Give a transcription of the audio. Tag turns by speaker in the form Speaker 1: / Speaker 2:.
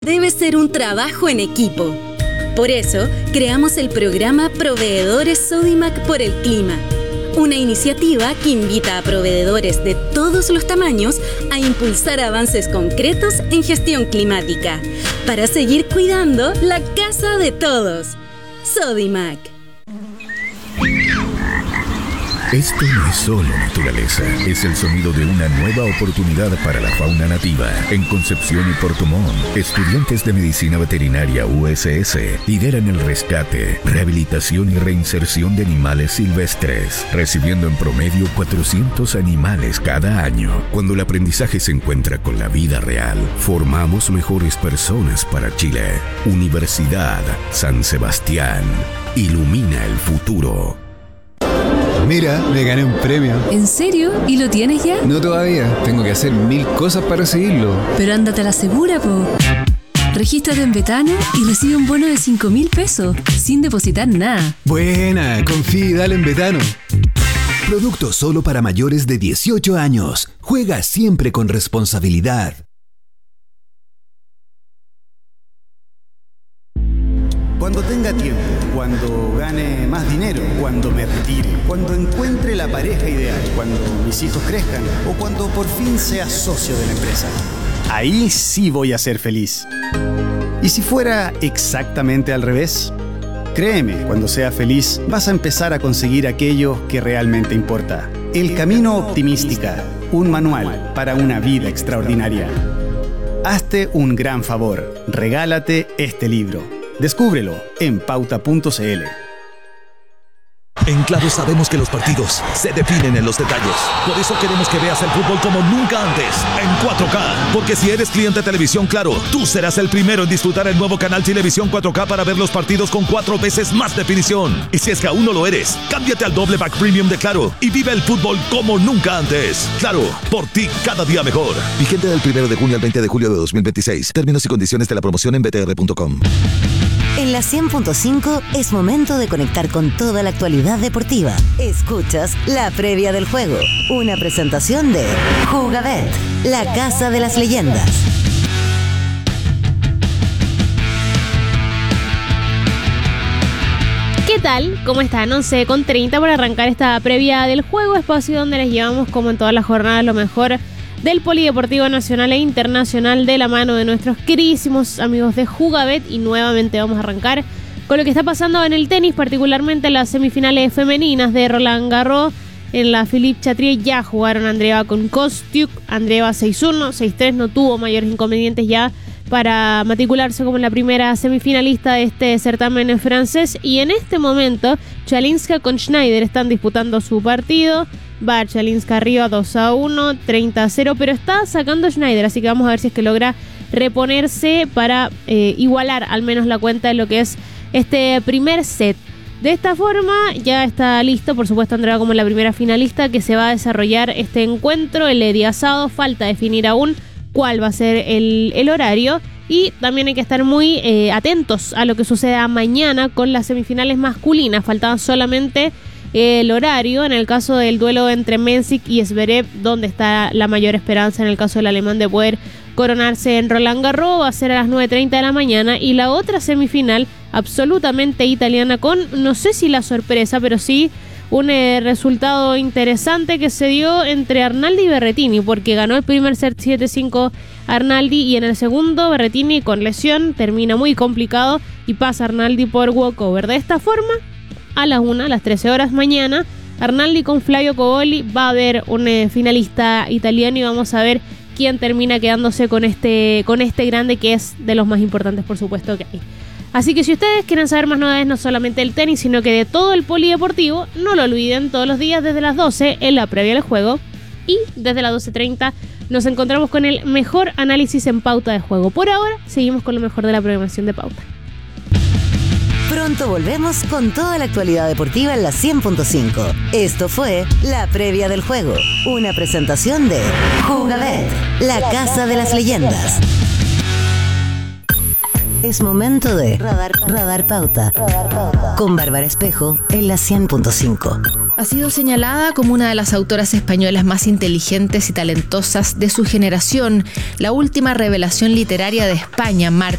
Speaker 1: debe ser un trabajo en equipo. Por eso, creamos el programa Proveedores Sodimac por el Clima, una iniciativa que invita a proveedores de todos los tamaños a impulsar avances concretos en gestión climática, para seguir cuidando la casa de todos. Sodimac.
Speaker 2: Esto no es solo naturaleza, es el sonido de una nueva oportunidad para la fauna nativa. En Concepción y Puerto Montt, estudiantes de Medicina Veterinaria USS lideran el rescate, rehabilitación y reinserción de animales silvestres, recibiendo en promedio 400 animales cada año. Cuando el aprendizaje se encuentra con la vida real, formamos mejores personas para Chile. Universidad San Sebastián. Ilumina el futuro.
Speaker 3: Mira, me gané un premio.
Speaker 4: ¿En serio? ¿Y lo tienes ya?
Speaker 3: No todavía. Tengo que hacer 1000 cosas para recibirlo.
Speaker 4: Pero ándate a la segura, po. Regístrate en Betano y recibe un bono de 5.000 pesos, sin depositar nada.
Speaker 3: Buena, confía y dale en Betano.
Speaker 5: Producto solo para mayores de 18 años. Juega siempre con responsabilidad.
Speaker 6: Cuando tenga tiempo, cuando gane más dinero, cuando me retire, cuando encuentre la pareja ideal, cuando mis hijos crezcan o cuando por fin sea socio de la empresa. Ahí sí voy a ser feliz. ¿Y si fuera exactamente al revés? Créeme, cuando sea feliz vas a empezar a conseguir aquello que realmente importa. El Camino Optimística, un manual para una vida extraordinaria. Hazte un gran favor, regálate este libro. Descúbrelo en pauta.cl.
Speaker 7: En Claro sabemos que los partidos se definen en los detalles. Por eso queremos que veas el fútbol como nunca antes, en 4K. Porque si eres cliente de Televisión Claro, tú serás el primero en disfrutar el nuevo canal Televisión 4K para ver los partidos con 4 veces más definición. Y si es que aún no lo eres, cámbiate al doble pack premium de Claro y vive el fútbol como nunca antes. Claro, por ti cada día mejor. Vigente del 1 de junio al 20 de julio de 2026. Términos y condiciones de la promoción en btr.com.
Speaker 8: En la 100.5 es momento de conectar con toda la actualidad deportiva. Escuchas la previa del juego, una presentación de Jugabet, la casa de las leyendas.
Speaker 9: ¿Qué tal? ¿Cómo están? 11:30 para arrancar esta previa del juego, espacio donde les llevamos, como en todas las jornadas, lo mejor del polideportivo nacional e internacional de la mano de nuestros queridísimos amigos de Jugabet. Y nuevamente vamos a arrancar con lo que está pasando en el tenis, particularmente en las semifinales femeninas de Roland Garros. En la Philippe Chatrier ya jugaron Andreeva con Kostyuk. Andreeva 6-1, 6-3, no tuvo mayores inconvenientes ya para matricularse como la primera semifinalista de este certamen francés. Y en este momento, Chalinska con Schneider están disputando su partido. Va Chalinska arriba 2-1, 30-0, pero está sacando Schneider, así que vamos a ver si es que logra reponerse para igualar al menos la cuenta de lo que es este primer set. De esta forma ya está listo, por supuesto, Andrea como la primera finalista, que se va a desarrollar este encuentro el día sábado. Falta definir aún cuál va a ser el horario, y también hay que estar muy atentos a lo que suceda mañana con las semifinales masculinas. Faltaban solamente el horario en el caso del duelo entre Mensik y Zverev, donde está la mayor esperanza en el caso del alemán de poder coronarse en Roland Garros. Va a ser a las 9:30 de la mañana, y la otra semifinal absolutamente italiana con, no sé si la sorpresa, pero sí un resultado interesante que se dio entre Arnaldi y Berrettini, porque ganó el primer set 7-5 Arnaldi, y en el segundo Berrettini con lesión termina muy complicado y pasa Arnaldi por walkover. De esta forma, a las 13 horas mañana, Arnaldi con Flavio Cobolli, va a haber un finalista italiano, y vamos a ver quién termina quedándose con este grande, que es de los más importantes, por supuesto, que hay. Así que si ustedes quieren saber más novedades, no solamente del tenis, sino que de todo el polideportivo, no lo olviden, todos los días desde las 12 en la previa del juego, y desde las 12:30 nos encontramos con el mejor análisis en Pauta de Juego. Por ahora, seguimos con lo mejor de la programación de Pauta.
Speaker 8: Pronto volvemos con toda la actualidad deportiva en la 100.5. Esto fue la previa del juego, una presentación de Jugabet, la casa de las leyendas. Es momento de Radar Pauta. con Bárbara Espejo en la 100.5.
Speaker 10: Ha sido señalada como una de las autoras españolas más inteligentes y talentosas de su generación, la última revelación literaria de España,